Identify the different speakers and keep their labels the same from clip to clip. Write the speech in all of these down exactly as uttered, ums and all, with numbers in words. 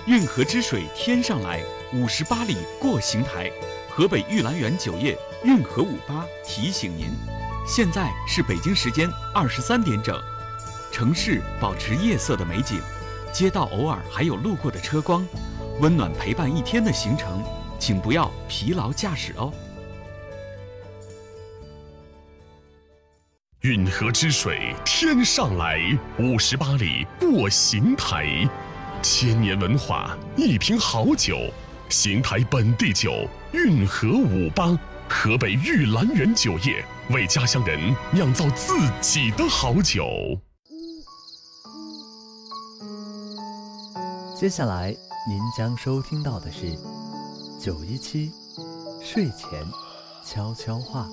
Speaker 1: 运河之水天上来，五十八里过邢台。河北玉兰园酒业运河五八提醒您，现在是北京时间二十三点整，城市保持夜色的美景，街道偶尔还有路过的车光，温暖陪伴一天的行程，请不要疲劳驾驶哦。
Speaker 2: 运河之水天上来，五十八里过邢台。千年文化，一瓶好酒，邢台本地酒运河五八，河北玉兰园酒业为家乡人酿造自己的好酒。
Speaker 3: 接下来您将收听到的是九一七睡前悄悄话。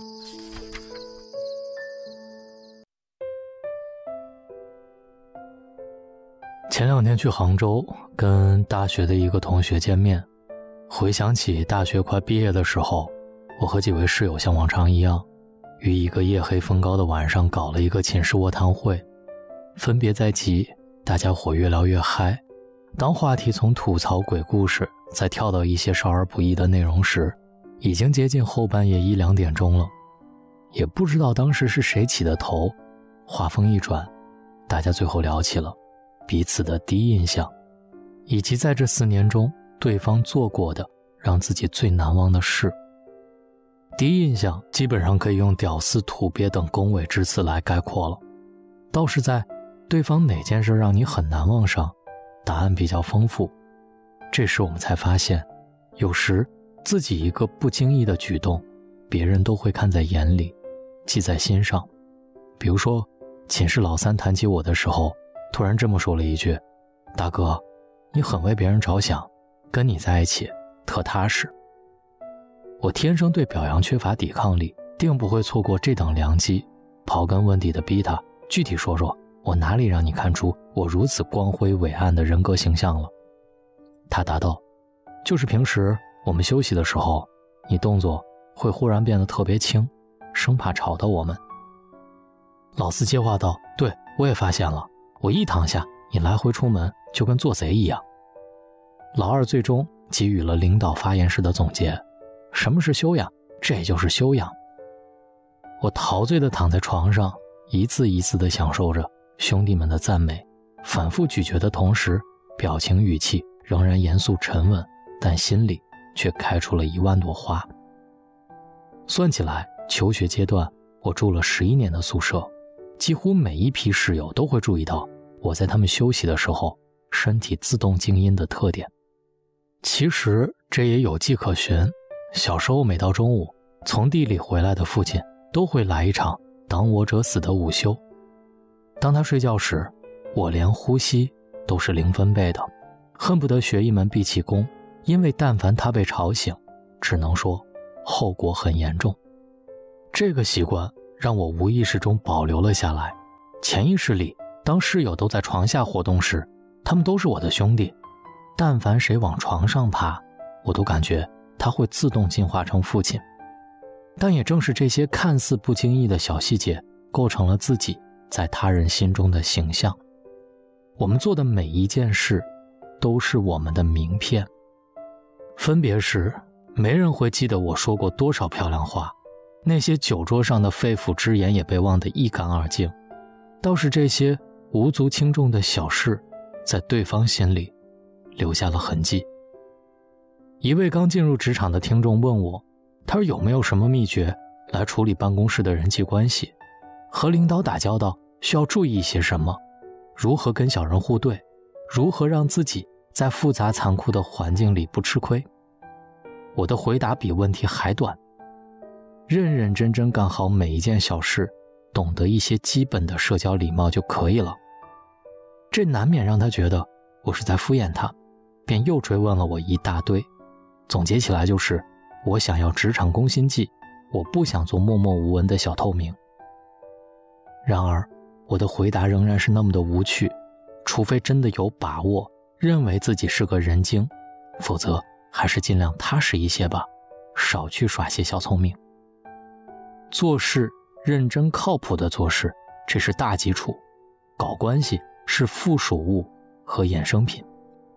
Speaker 4: 前两天去杭州跟大学的一个同学见面，回想起大学快毕业的时候，我和几位室友像往常一样，于一个夜黑风高的晚上搞了一个寝室卧谈会。分别在即，大家伙越聊越嗨。当话题从吐槽鬼故事再跳到一些少儿不宜的内容时，已经接近后半夜一两点钟了。也不知道当时是谁起的头，话锋一转，大家最后聊起了彼此的第一印象，以及在这四年中对方做过的让自己最难忘的事。第一印象基本上可以用屌丝、土鳖等恭维之词来概括了，倒是在对方哪件事让你很难忘上，答案比较丰富。这时我们才发现，有时自己一个不经意的举动，别人都会看在眼里，记在心上。比如说寝室老三谈起我的时候，突然这么说了一句：大哥，你很为别人着想，跟你在一起特踏实。我天生对表扬缺乏抵抗力，定不会错过这等良机，刨根问底的逼他具体说说我哪里让你看出我如此光辉伟岸的人格形象了。他答道：就是平时我们休息的时候，你动作会忽然变得特别轻，生怕吵到我们。老四接话道：对，我也发现了，我一躺下，你来回出门就跟做贼一样。老二最终给予了领导发言时的总结：什么是修养？这就是修养。我陶醉地躺在床上，一字一字地享受着兄弟们的赞美，反复咀嚼的同时，表情语气仍然严肃沉稳，但心里却开出了一万朵花。算起来，求学阶段我住了十一年的宿舍，几乎每一批室友都会注意到我在他们休息的时候身体自动静音的特点。其实这也有迹可循，小时候每到中午，从地里回来的父亲都会来一场挡我者死的午休。当他睡觉时，我连呼吸都是零分贝的，恨不得学一门闭气功，因为但凡他被吵醒，只能说后果很严重。这个习惯让我无意识中保留了下来，潜意识里，当室友都在床下活动时，他们都是我的兄弟，但凡谁往床上爬，我都感觉他会自动进化成父亲。但也正是这些看似不经意的小细节，构成了自己在他人心中的形象。我们做的每一件事都是我们的名片。分别时，没人会记得我说过多少漂亮话，那些酒桌上的肺腑之言也被忘得一干二净，倒是这些无足轻重的小事，在对方心里留下了痕迹。一位刚进入职场的听众问我，他说有没有什么秘诀来处理办公室的人际关系？和领导打交道需要注意一些什么？如何跟小人互对？如何让自己在复杂残酷的环境里不吃亏？我的回答比问题还短，认认真真干好每一件小事，懂得一些基本的社交礼貌就可以了。这难免让他觉得我是在敷衍他，便又追问了我一大堆。总结起来就是，我想要职场攻心计，我不想做默默无闻的小透明。然而我的回答仍然是那么的无趣，除非真的有把握，认为自己是个人精，否则还是尽量踏实一些吧，少去耍些小聪明。做事认真靠谱的做事，这是大基础，搞关系是附属物和衍生品。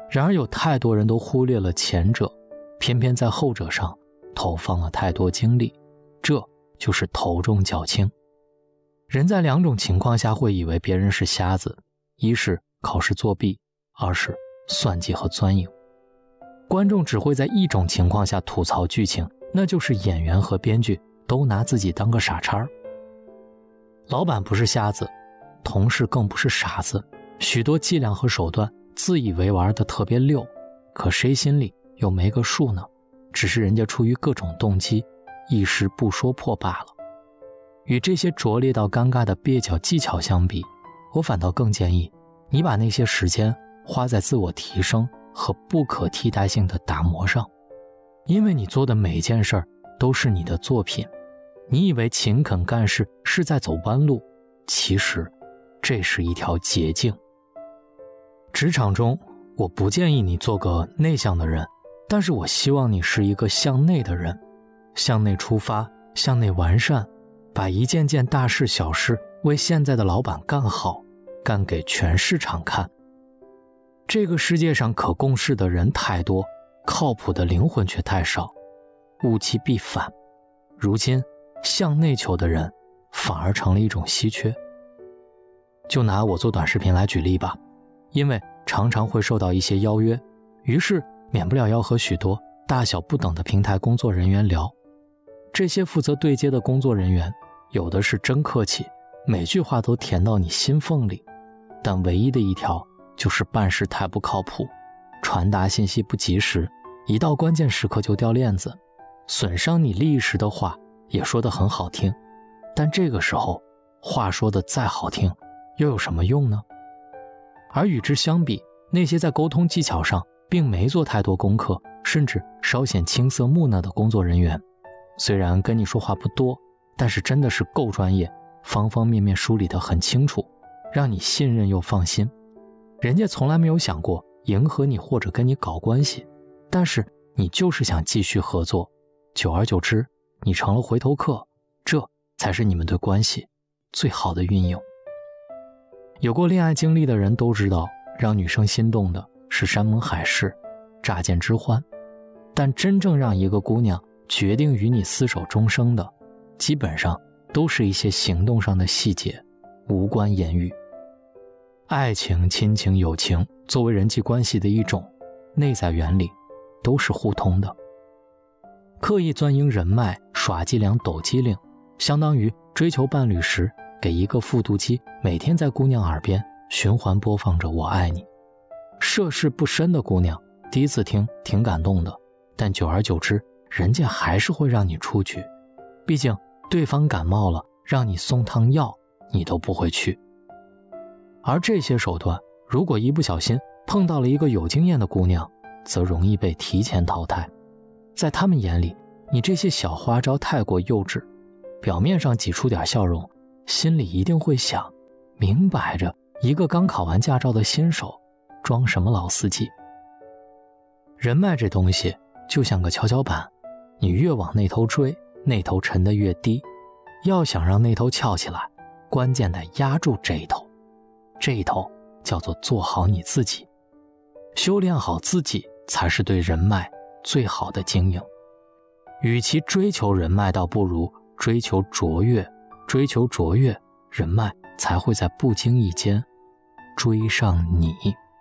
Speaker 4: 然而有太多人都忽略了前者，偏偏在后者上投放了太多精力，这就是头重脚轻。人在两种情况下会以为别人是瞎子，一是考试作弊，二是算计和钻营。观众只会在一种情况下吐槽剧情，那就是演员和编剧都拿自己当个傻叉。老板不是瞎子，同事更不是傻子，许多伎俩和手段自以为玩得特别溜，可谁心里又没个数呢？只是人家出于各种动机，一时不说破罢了。与这些拙劣到尴尬的蹩脚技巧相比，我反倒更建议你把那些时间花在自我提升和不可替代性的打磨上。因为你做的每件事儿都是你的作品，你以为勤恳干事是在走弯路，其实这是一条捷径。职场中，我不建议你做个内向的人，但是我希望你是一个向内的人，向内出发，向内完善，把一件件大事小事为现在的老板干好，干给全市场看。这个世界上可共事的人太多，靠谱的灵魂却太少，物极必反。如今向内求的人反而成了一种稀缺。就拿我做短视频来举例吧，因为常常会受到一些邀约，于是免不了要和许多大小不等的平台工作人员聊。这些负责对接的工作人员，有的是真客气，每句话都甜到你心缝里，但唯一的一条就是办事太不靠谱，传达信息不及时，一到关键时刻就掉链子，损伤你利益时的话也说得很好听，但这个时候话说得再好听又有什么用呢？而与之相比，那些在沟通技巧上并没做太多功课，甚至稍显青涩木讷的工作人员，虽然跟你说话不多，但是真的是够专业，方方面面梳理得很清楚，让你信任又放心。人家从来没有想过迎合你或者跟你搞关系，但是你就是想继续合作，久而久之你成了回头客，这才是你们对关系最好的运用。有过恋爱经历的人都知道，让女生心动的是山盟海誓，乍见之欢，但真正让一个姑娘决定与你厮守终生的，基本上都是一些行动上的细节，无关言语。爱情、亲情、友情作为人际关系的一种，内在原理都是互通的。刻意钻营人脉、耍伎俩、抖机灵，相当于追求伴侣时给一个复读机，每天在姑娘耳边循环播放着我爱你。涉世不深的姑娘第一次听挺感动的，但久而久之人家还是会让你出去，毕竟对方感冒了让你送趟药你都不会去。而这些手段如果一不小心碰到了一个有经验的姑娘，则容易被提前淘汰。在他们眼里，你这些小花招太过幼稚，表面上挤出点笑容，心里一定会想，明摆着一个刚考完驾照的新手，装什么老司机。人脉这东西就像个跷跷板，你越往那头追，那头沉得越低。要想让那头翘起来，关键得压住这一头，这一头叫做做好你自己。修炼好自己才是对人脉最好的经营。与其追求人脉，倒不如追求卓越，追求卓越，人脉才会在不经意间追上你。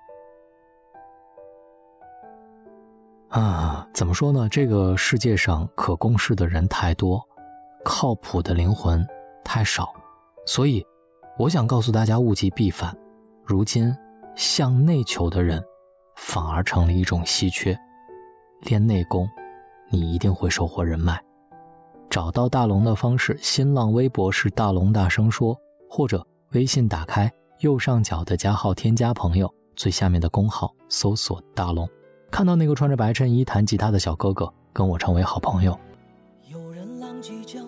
Speaker 4: 啊，怎么说呢？这个世界上可共事的人太多，靠谱的灵魂太少，所以我想告诉大家，物极必反。如今向内求的人反而成了一种稀缺，练内功你一定会收获人脉。找到大龙的方式，新浪微博是大龙大声说，或者微信打开右上角的加号添加朋友，最下面的公号搜索大龙，看到那个穿着白衬衣弹吉他的小哥哥，跟我成为好朋友。
Speaker 5: 有人浪迹江